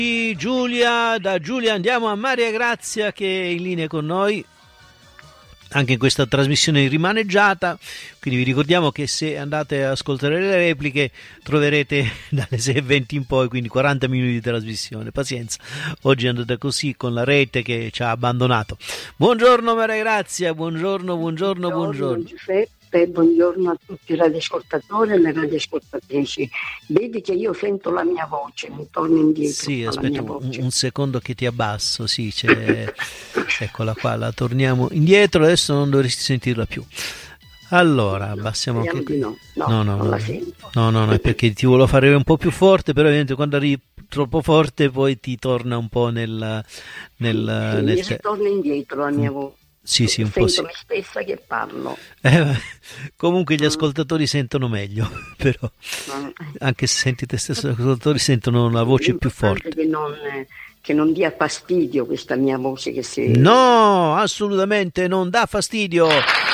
Giulia, da Giulia andiamo a Maria Grazia che è in linea con noi anche in questa trasmissione rimaneggiata, quindi vi ricordiamo che se andate a ascoltare le repliche troverete dalle 6:20 in poi, quindi 40 minuti di trasmissione. Pazienza, oggi è andata così con la rete che ci ha abbandonato. Buongiorno Maria Grazia, buongiorno. Giuseppe, buongiorno a tutti i radioascoltatori e le radioascoltatrici. Vedi che io sento la mia voce, mi torno indietro. Sì, aspetta un secondo che ti abbasso, sì, c'è... eccola qua, la torniamo indietro, adesso non dovresti sentirla più. Allora, abbassiamo anche qui. No, non la sento. No, è perché ti volevo fare un po' più forte, però ovviamente quando arrivi troppo forte poi ti torna un po' nel mi ritorna indietro la mia voce. Sì, un po' sì. Sento me stessa che parlo. Comunque gli ascoltatori sentono meglio, però anche se senti te stesso, gli ascoltatori sentono la voce più forte. Che non dia fastidio questa mia voce che si... No, assolutamente non dà fastidio.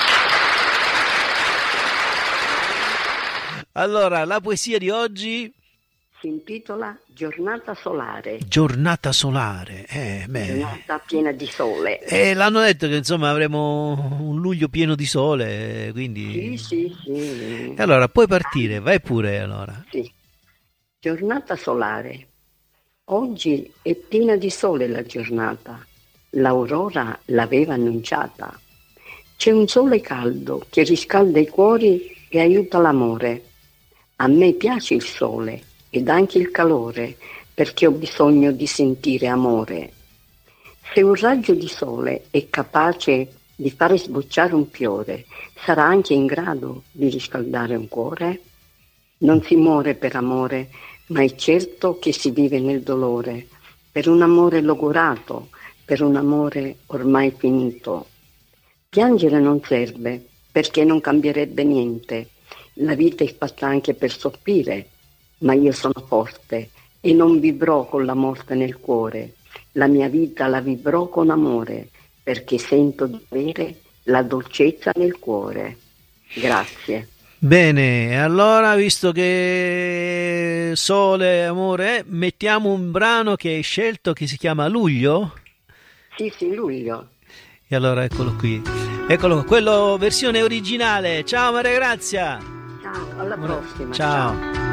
Allora, la poesia di oggi si intitola Giornata solare. Giornata solare, Giornata piena di sole. L'hanno detto che insomma avremo un luglio pieno di sole, quindi... Sì. E allora, puoi partire, vai pure allora. Sì. Giornata solare. Oggi è piena di sole la giornata. L'aurora l'aveva annunciata. C'è un sole caldo che riscalda i cuori e aiuta l'amore. A me piace il sole ed anche il calore, perché ho bisogno di sentire amore. Se un raggio di sole è capace di fare sbocciare un fiore, sarà anche in grado di riscaldare un cuore? Non si muore per amore, ma è certo che si vive nel dolore, per un amore logorato, per un amore ormai finito. Piangere non serve, perché non cambierebbe niente. La vita è fatta anche per soffrire, ma io sono forte e non vivrò con la morte nel cuore. La mia vita la vivrò con amore, perché sento di avere la dolcezza nel cuore. Grazie. Bene, allora visto che sole e amore, mettiamo un brano che hai scelto che si chiama Luglio? Sì, Luglio. E allora eccolo qui, quello versione originale. Ciao Maria Grazia. Ciao, alla prossima. Ciao.